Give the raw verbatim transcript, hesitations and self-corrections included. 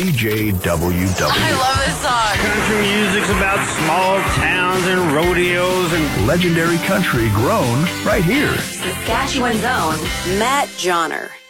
C J W W. I love this song. Country music's about small towns and rodeos and legendary country grown right here. Saskatchewan's own Matt Johnner.